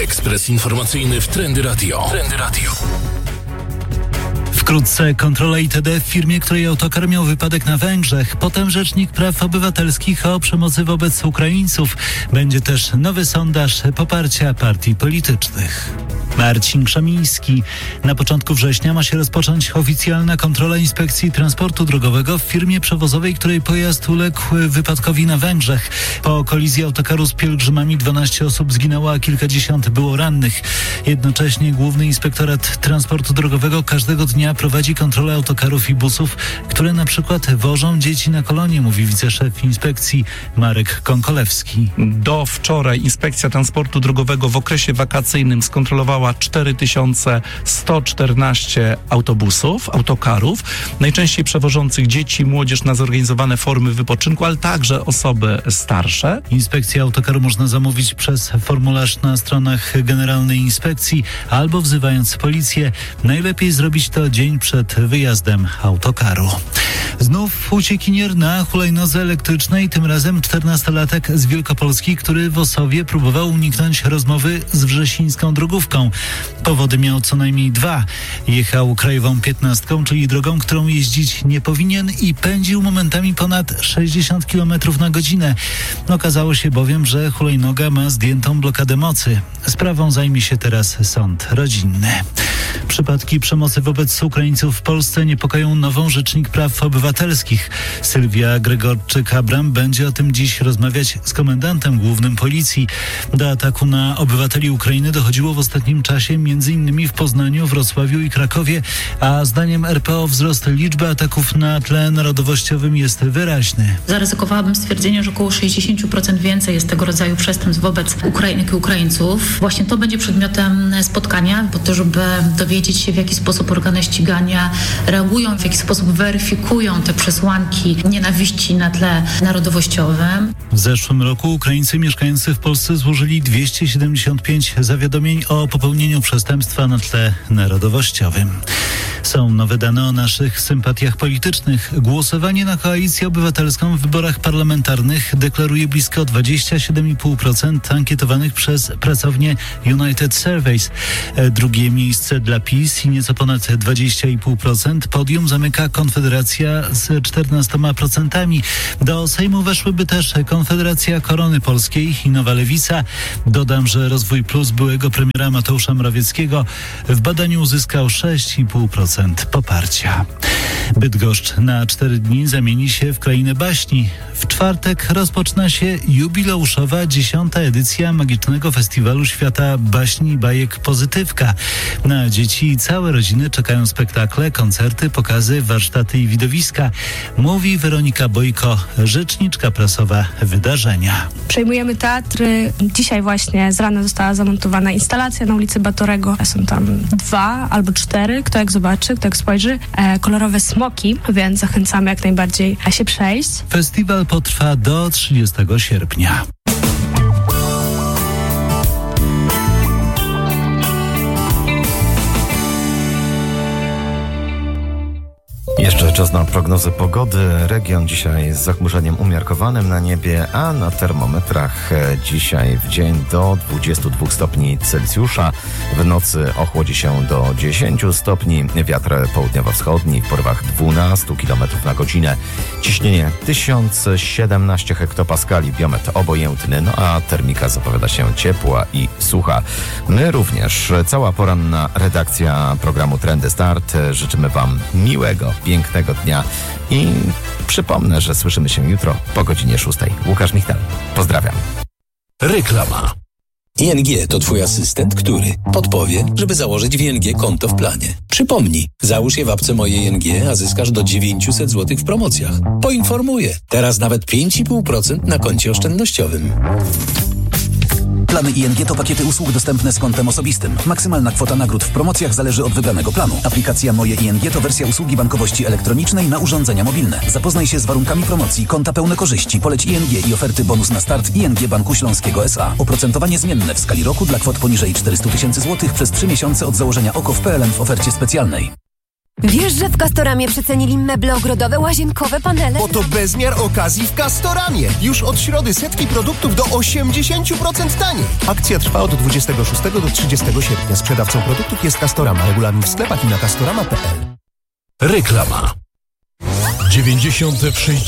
Ekspres informacyjny w Trendy Radio. Wkrótce kontrola ITD w firmie, której autokar miał wypadek na Węgrzech. Potem Rzecznik Praw Obywatelskich o przemocy wobec Ukraińców. Będzie też nowy sondaż poparcia partii politycznych. Marcin Krzemiński. Na początku września ma się rozpocząć oficjalna kontrola Inspekcji Transportu Drogowego w firmie przewozowej, której pojazd uległ wypadkowi na Węgrzech. Po kolizji autokaru z pielgrzymami 12 osób zginęło, a kilkadziesiąt było rannych. Jednocześnie Główny Inspektorat Transportu Drogowego każdego dnia prowadzi kontrolę autokarów i busów, które na przykład wożą dzieci na kolonie, mówi wiceszef inspekcji Marek Konkolewski. Do wczoraj Inspekcja Transportu Drogowego w okresie wakacyjnym skontrolowała 4114 autokarów, najczęściej przewożących dzieci, młodzież na zorganizowane formy wypoczynku, ale także osoby starsze. Inspekcję autokaru można zamówić przez formularz na stronach Generalnej Inspekcji albo wzywając policję. Najlepiej zrobić to dzień przed wyjazdem autokaru. Znów uciekinier na hulajnodze elektrycznej, tym razem 14-latek z Wielkopolski, który w Osowie próbował uniknąć rozmowy z wrzesińską drogówką. Powody miał co najmniej dwa. Jechał krajową 15, czyli drogą, którą jeździć nie powinien i pędził momentami ponad 60 km na godzinę. Okazało się bowiem, że hulajnoga ma zdjętą blokadę mocy. Sprawą zajmie się teraz sąd rodzinny. Przypadki przemocy wobec Ukraińców w Polsce niepokoją nową Rzecznik Praw Obywatelskich. Sylwia Gregorczyk-Abram będzie o tym dziś rozmawiać z komendantem głównym policji. Do ataku na obywateli Ukrainy dochodziło w ostatnim czasie m.in. w Poznaniu, Wrocławiu i Krakowie, a zdaniem RPO wzrost liczby ataków na tle narodowościowym jest wyraźny. Zaryzykowałabym stwierdzenie, że około 60% więcej jest tego rodzaju przestępstw wobec Ukrainek i Ukraińców. Właśnie to będzie przedmiotem spotkania, po to, żeby dowiedzieć się, w jaki sposób organy ścigania reagują, w jaki sposób weryfikują te przesłanki nienawiści na tle narodowościowym. W zeszłym roku Ukraińcy mieszkający w Polsce złożyli 275 zawiadomień o popełnieniu przestępstwa na tle narodowościowym. Są nowe dane o naszych sympatiach politycznych. Głosowanie na Koalicję Obywatelską w wyborach parlamentarnych deklaruje blisko 27,5% ankietowanych przez pracownię United Surveys. Drugie miejsce dla PiS i nieco ponad 20,5%. Podium zamyka Konfederacja z 14%. Do Sejmu weszłyby też Konfederacja Korony Polskiej i Nowa Lewica. Dodam, że Rozwój Plus byłego premiera Mateusza Morawieckiego w badaniu uzyskał 6,5% poparcia. Bydgoszcz na 4 dni zamieni się w krainę baśni. W czwartek rozpoczyna się jubileuszowa 10. edycja Magicznego Festiwalu Świata Baśni i Bajek Pozytywka. Na dzieci i całe rodziny czekają spektakle, koncerty, pokazy, warsztaty i widowiska. Mówi Weronika Bojko, rzeczniczka prasowa wydarzenia. Przejmujemy teatry. Dzisiaj właśnie z rana została zamontowana instalacja na ulicy Batorego. Są tam 2 albo 4, kto jak zobaczy, kto jak spojrzy. Kolorowe smoki, więc zachęcamy jak najbardziej się przejść. Festiwal potrwa do 30 sierpnia. Jeszcze czas na prognozę pogody. Region dzisiaj z zachmurzeniem umiarkowanym na niebie, a na termometrach dzisiaj w dzień do 22 stopni Celsjusza. W nocy ochłodzi się do 10 stopni. Wiatr południowo-wschodni w porywach 12 km na godzinę. Ciśnienie 1017 hektopaskali, biometr obojętny, no a termika zapowiada się ciepła i sucha. My również, cała poranna redakcja programu Trendy Start. Życzymy Wam miłego, pięknego dnia i przypomnę, że słyszymy się jutro po godzinie 6. Łukasz Michtal. Pozdrawiam. Reklama. ING to Twój asystent, który podpowie, żeby założyć w ING konto w planie. Przypomnij, załóż je w apce Moje ING, a zyskasz do 900 zł w promocjach. Poinformuję, teraz nawet 5,5% na koncie oszczędnościowym. Plany ING to pakiety usług dostępne z kontem osobistym. Maksymalna kwota nagród w promocjach zależy od wybranego planu. Aplikacja Moje ING to wersja usługi bankowości elektronicznej na urządzenia mobilne. Zapoznaj się z warunkami promocji, konta pełne korzyści, poleć ING i oferty bonus na start ING Banku Śląskiego S.A. Oprocentowanie zmienne w skali roku dla kwot poniżej 400 000 złotych przez 3 miesiące od założenia OKO w PLN w ofercie specjalnej. Wiesz, że w Castoramie przecenili meble ogrodowe, łazienkowe, panele? Bo to bezmiar okazji w Castoramie. Już od środy setki produktów do 80% taniej. Akcja trwa od 26 do 30 sierpnia. Sprzedawcą produktów jest Castorama. Regulamin w sklepach i na castorama.pl. Reklama. 90 w 60.